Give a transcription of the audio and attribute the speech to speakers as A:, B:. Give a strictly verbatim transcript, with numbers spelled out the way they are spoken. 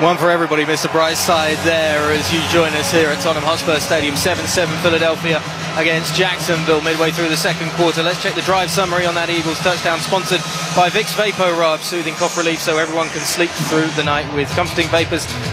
A: One for everybody, Mister Brightside there as you join us here at Tottenham Hotspur Stadium. seven seven Philadelphia against Jacksonville midway through the second quarter. Let's check the drive summary on that Eagles touchdown, sponsored by Vicks Vapor Rub, soothing cough relief so everyone can sleep through the night with comforting vapors